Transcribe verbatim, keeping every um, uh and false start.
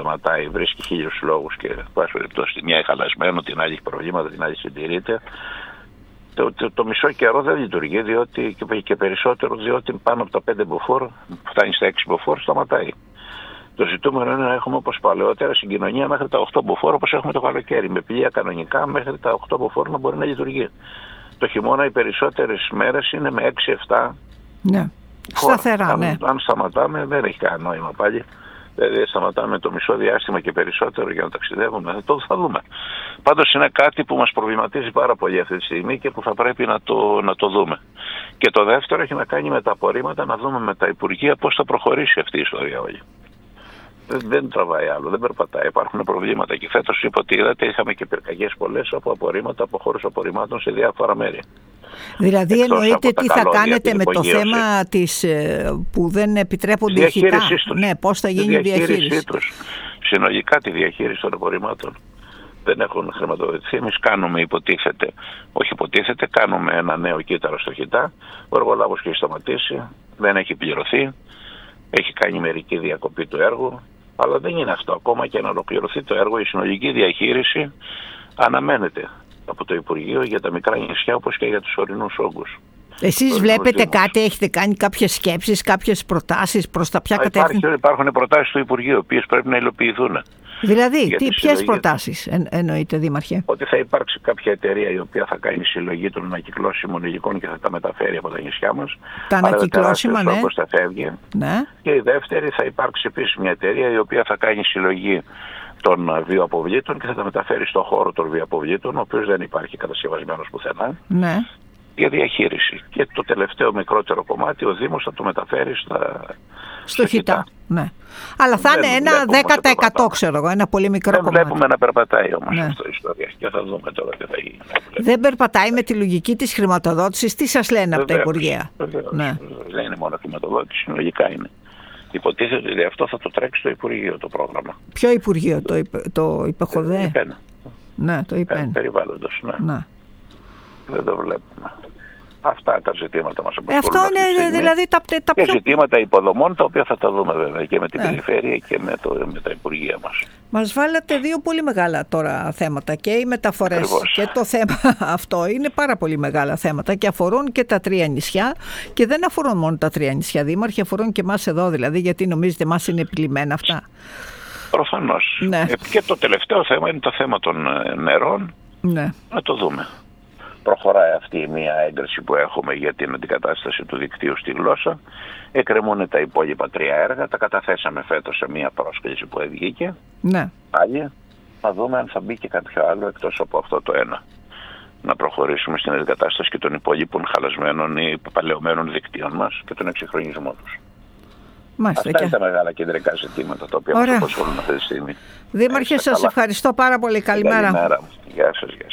σταματάει, βρίσκει χίλιους λόγους και πάση περιπτώσει τη μια έχει χαλασμένο, την άλλη έχει προβλήματα, την άλλη συντηρείται. Το, το, το μισό καιρό δεν λειτουργεί, διότι και, και περισσότερο, διότι πάνω από τα πέντε μποφόρ, φτάνει στα έξι μποφόρ, σταματάει. Το ζητούμενο είναι να έχουμε όπως παλαιότερα συγκοινωνία μέχρι τα οκτώ μποφόρ, όπως έχουμε το καλοκαίρι. Με πλοία κανονικά μέχρι τα οκτώ μποφόρ να μπορεί να λειτουργεί. Το χειμώνα οι περισσότερες μέρες είναι με έξι επτά. Ναι. Σταθερά, αν, ναι. Αν σταματάμε δεν έχει κανένα νόημα πάλι. Δηλαδή σταματάμε το μισό διάστημα και περισσότερο για να ταξιδεύουμε. Θα το θα δούμε. Πάντως είναι κάτι που μας προβληματίζει πάρα πολύ αυτή τη στιγμή και που θα πρέπει να το, να το δούμε. Και το δεύτερο έχει να κάνει με τα απορρίμματα, να δούμε με τα Υπουργεία πώς θα προχωρήσει αυτή η ιστορία όλη. Δεν, δεν τραβάει άλλο, δεν περπατάει. Υπάρχουν προβλήματα. Και φέτος είπα ότι είδατε, είχαμε και πυρκαγιές πολλές από απορρίμματα, από χώρους απορριμμάτων σε διάφορα μέρη. Δηλαδή εννοείται τι θα κάνετε με το θέμα της, που δεν επιτρέπονται οι χιτά. Ναι, πώς θα γίνει η διαχείριση τους. Συνολικά τη διαχείριση των απορριμμάτων. Δεν έχουν χρηματοδοτηθεί. Εμείς κάνουμε, υποτίθεται, όχι υποτίθεται, κάνουμε ένα νέο κύτταρο στο χιτά. Ο εργολάβος έχει σταματήσει, δεν έχει πληρωθεί. Έχει κάνει μερική διακοπή του έργου. Αλλά δεν είναι αυτό. Ακόμα και να ολοκληρωθεί το έργο, η συνολική διαχείριση αναμένεται από το Υπουργείο για τα μικρά νησιά όπως και για τους ορεινούς όγκους. Εσείς βλέπετε κάτι, έχετε κάνει κάποιες σκέψεις, κάποιες προτάσεις προς τα ποια κατεύθυνση? Υπάρχουν προτάσεις του Υπουργείου, οι οποίες πρέπει να υλοποιηθούν. Δηλαδή, τι, ποιες προτάσεις εν, εννοείτε, Δήμαρχε? Ότι θα υπάρξει κάποια εταιρεία η οποία θα κάνει συλλογή των ανακυκλώσιμων υλικών και θα τα μεταφέρει από τα νησιά μας. Τα ανακυκλώσιμα, ναι. Θα φεύγει. Ναι. Και η δεύτερη, θα υπάρξει επίσης μια εταιρεία η οποία θα κάνει συλλογή των βιοαποβλήτων και θα τα μεταφέρει στον χώρο των βιοαποβλήτων, ο οποίος δεν υπάρχει κατασκευασμένος πουθενά. Ναι. Για διαχείριση. Και το τελευταίο μικρότερο κομμάτι ο Δήμος θα το μεταφέρει στα... στο χιτά. Ναι. Αλλά θα δεν είναι ένα δέκα τοις εκατό, ξέρω εγώ, ένα πολύ μικρό δεν κομμάτι. Δεν βλέπουμε να περπατάει όμως, ναι, αυτό η ιστορία και θα δούμε τώρα τι θα γίνει. Δεν περπατάει με τη λογική της χρηματοδότησης. Τι σας λένε από τα Υπουργεία? Ναι. Δεν είναι μόνο χρηματοδότηση, λογικά είναι. Υποτίθεται ότι αυτό θα το τρέξει το Υπουργείο το πρόγραμμα. Ποιο Υπουργείο, το, υπε, το ΥΠΕΧΟΔΕ? ΥΠΕΝ. Ναι, το ΥΠΕΝ. Περιβάλλοντος, ναι. ναι. Δεν το βλέπουμε. Αυτά τα ζητήματα μας απασχολούν. Αυτό είναι δηλαδή τα, τα πιο... Και ζητήματα υποδομών, τα οποία θα τα δούμε βέβαια και με την ναι. περιφέρεια και με, το, με τα Υπουργεία μας. Μας βάλατε δύο πολύ μεγάλα τώρα θέματα, και οι μεταφορές Ακριβώς. και το θέμα αυτό είναι πάρα πολύ μεγάλα θέματα και αφορούν και τα τρία νησιά, και δεν αφορούν μόνο τα τρία νησιά, Δήμαρχε, αφορούν και εμάς εδώ δηλαδή, γιατί νομίζετε εμάς είναι επιλυμμένα αυτά? Προφανώς. Ναι. Ε, και το τελευταίο θέμα είναι το θέμα των νερών. Ναι. Να το δούμε. Προχωράει αυτή η μία έγκριση που έχουμε για την αντικατάσταση του δικτύου στη γλώσσα. Εκκρεμούν τα υπόλοιπα τρία έργα. Τα καταθέσαμε φέτος σε μία πρόσκληση που βγήκε. Ναι. Πάλι να δούμε αν θα μπει και κάποιο άλλο εκτός από αυτό το ένα. Να προχωρήσουμε στην αντικατάσταση και των υπόλοιπων χαλασμένων ή παλαιωμένων δικτύων μας και τον εξυγχρονισμό τους. Μάλιστα, Αυτά και... είναι τα μεγάλα κεντρικά ζητήματα τα οποία μας απασχολούν αυτή τη στιγμή. Δήμαρχε, σας ευχαριστώ πάρα πολύ. Καλημέρα. Καλημέρα. Γεια σας. Γεια σας.